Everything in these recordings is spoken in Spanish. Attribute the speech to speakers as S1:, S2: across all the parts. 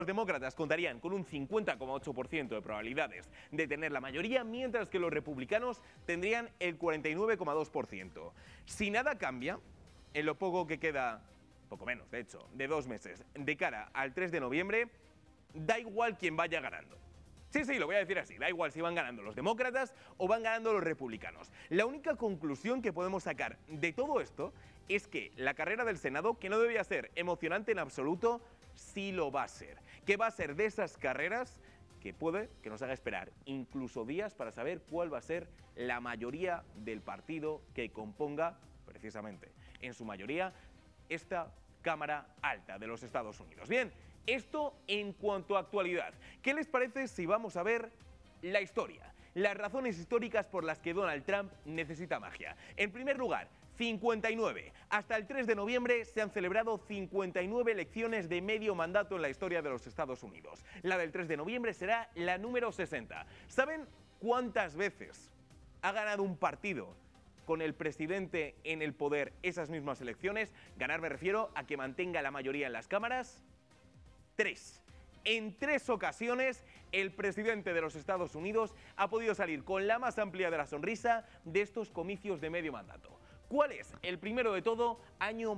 S1: Los demócratas contarían con un 50,8% de probabilidades de tener la mayoría, mientras que los republicanos tendrían el 49,2%. Si nada cambia, en lo poco que queda, poco menos de hecho, de 2 meses, de cara al 3 de noviembre, da igual quién vaya ganando. Sí, lo voy a decir así, da igual si van ganando los demócratas o van ganando los republicanos. La única conclusión que podemos sacar de todo esto es que la carrera del Senado, que no debía ser emocionante en absoluto, sí lo va a ser. Que va a ser de esas carreras que puede que nos haga esperar incluso días para saber cuál va a ser la mayoría del partido que componga, precisamente, en su mayoría, esta Cámara Alta de los Estados Unidos. Bien, esto en cuanto a actualidad. ¿Qué les parece si vamos a ver la historia? Las razones históricas por las que Donald Trump necesita magia. En primer lugar, 59. Hasta el 3 de noviembre se han celebrado 59 elecciones de medio mandato en la historia de los Estados Unidos. La del 3 de noviembre será la número 60. ¿Saben cuántas veces ha ganado un partido con el presidente en el poder esas mismas elecciones? Ganar me refiero a que mantenga la mayoría en las cámaras. 3. En 3 ocasiones, el presidente de los Estados Unidos ha podido salir con la más amplia de la sonrisa de estos comicios de medio mandato. ¿Cuál es? El primero de todo, año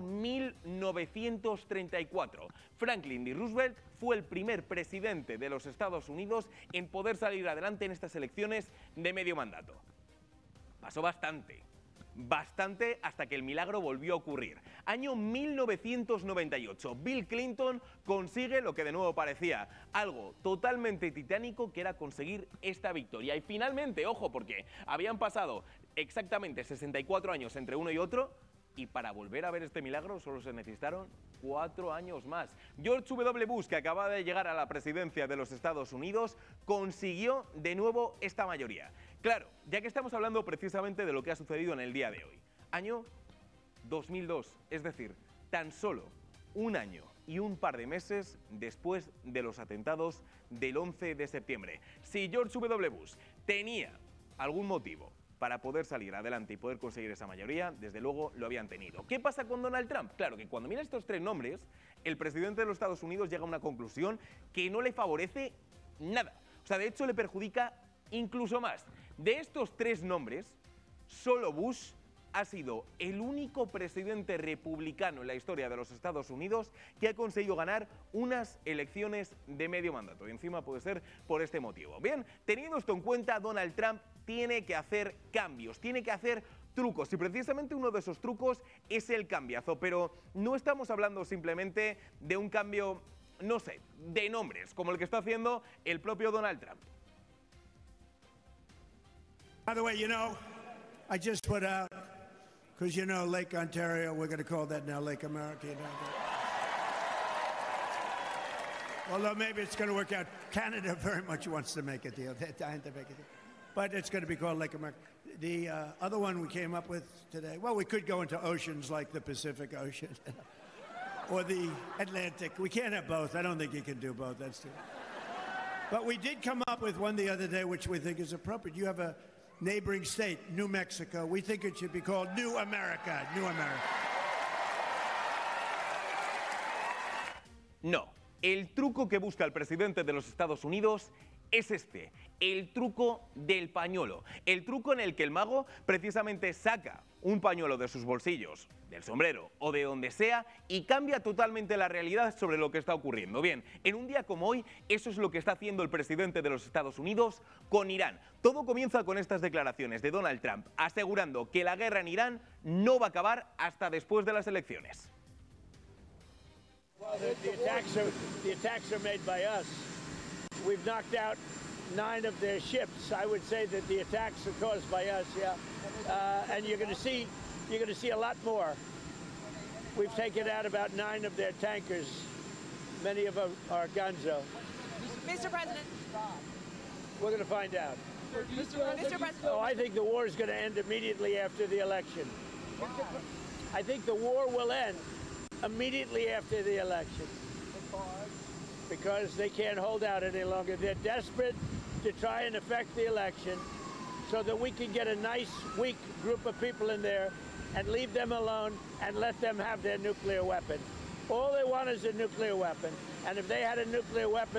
S1: 1934. Franklin D. Roosevelt fue el primer presidente de los Estados Unidos en poder salir adelante en estas elecciones de medio mandato. Pasó bastante hasta que el milagro volvió a ocurrir. Año 1998, Bill Clinton consigue lo que de nuevo parecía algo totalmente titánico, que era conseguir esta victoria. Y finalmente, ojo, porque habían pasado exactamente 64 años entre uno y otro, y para volver a ver este milagro solo se necesitaron 4 años más. George W. Bush, que acababa de llegar a la presidencia de los Estados Unidos, consiguió de nuevo esta mayoría. Claro, ya que estamos hablando precisamente de lo que ha sucedido en el día de hoy. Año 2002, es decir, tan solo un año y un par de meses después de los atentados del 11 de septiembre. Si George W. Bush tenía algún motivo para poder salir adelante y poder conseguir esa mayoría, desde luego lo habían tenido. ¿Qué pasa con Donald Trump? Claro que cuando mira estos 3 nombres, el presidente de los Estados Unidos llega a una conclusión que no le favorece nada. O sea, de hecho le perjudica incluso más. De estos 3 nombres, solo Bush ha sido el único presidente republicano en la historia de los Estados Unidos que ha conseguido ganar unas elecciones de medio mandato. Y encima puede ser por este motivo. Bien, teniendo esto en cuenta, Donald Trump tiene que hacer cambios, tiene que hacer trucos, y precisamente uno de esos trucos es el cambiazo. Pero no estamos hablando simplemente de un cambio, no sé, de nombres, como el que está haciendo el propio Donald Trump.
S2: By the way, you know, I just put out, because you know, Lake Ontario, we're going to call that now Lake America. You know? Although maybe it's going to work out. Canada very much wants to make a deal. They're dying to make a deal. But it's going to be called Lake America. The other one we came up with today, well, we could go into oceans like the Pacific Ocean or the Atlantic. We can't have both. I don't think you can do both. That's too. But we did come up with one the other day, which we think is appropriate. You have a neighboring state, New Mexico. We think it should be called New America. New America.
S1: No, el truco que busca el presidente de los Estados Unidos es este, el truco del pañuelo. El truco en el que el mago precisamente saca un pañuelo de sus bolsillos, del sombrero o de donde sea, y cambia totalmente la realidad sobre lo que está ocurriendo. Bien, en un día como hoy, eso es lo que está haciendo el presidente de los Estados Unidos con Irán. Todo comienza con estas declaraciones de Donald Trump, asegurando que la guerra en Irán no va a acabar hasta después de las elecciones.
S3: Well, the attacks are made by us. We've knocked out 9 of their ships. I would say that the attacks are caused by us, yeah. And you're going to see a lot more. We've taken out about 9 of their tankers. Many of them are Gonzo.
S4: Mr. President.
S3: We're going to find out.
S4: Mr. President.
S3: Oh, I think the war is going to end immediately after the election. I think the war will end immediately after the election. Because they can't hold out any longer. They're desperate to try and affect the election so that we can get a nice, weak group of people in there and leave them alone and let them have their nuclear weapon. All they want is a nuclear weapon. And if they had a nuclear weapon,